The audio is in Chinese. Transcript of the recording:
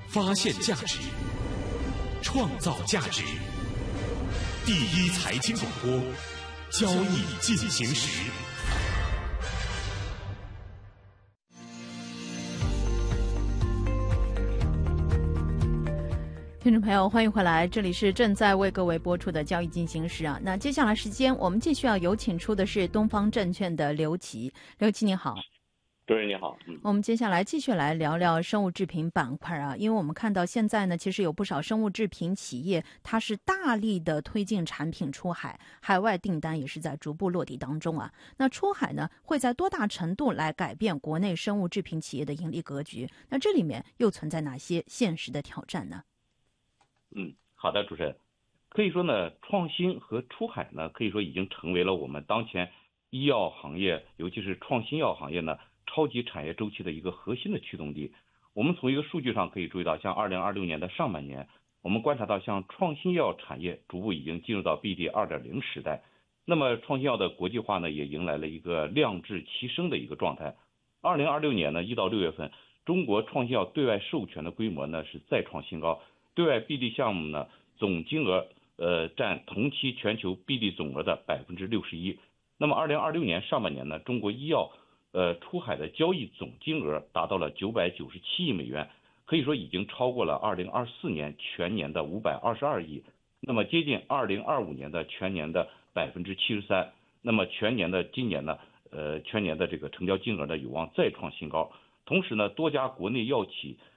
发现价值，创造价值。第一财经广播，交易进行时。 听众朋友，欢迎回来，这里是正在为各位播出的交易进行时啊。那接下来时间，我们继续要有请出的是东方证券的刘琦。刘琦你好。 主持人你好。 我们接下来继续来聊聊生物制品板块啊，因为我们看到现在呢，其实有不少生物制品企业，它是大力的推进产品出海，海外订单也是在逐步落地当中啊。那出海呢，会在多大程度来改变国内生物制品企业的盈利格局？那这里面又存在哪些现实的挑战呢？ 好的，主持人，可以说呢，创新和出海呢，可以说已经成为了我们当前医药行业，尤其是创新药行业呢，超级产业周期的一个核心的驱动力。我们从一个数据上可以注意到，像2026年的上半年，我们观察到，像创新药产业逐步已经进入到 BD 2.0时代。那么创新药的国际化呢，也迎来了一个量质齐升的一个状态。2026年呢，1到6月份，中国创新药对外授权的规模呢是再创新高。对外 BD 项目呢，总金额占同期全球 BD 总额的61%。那么2026年上半年呢，中国医药出海的交易总金额达到了997亿美元，可以说已经超过了2024年全年的522亿，那么接近2025年的全年的73%。那么今年的全年的这个成交金额呢，有望再创新高。同时呢，多家国内药企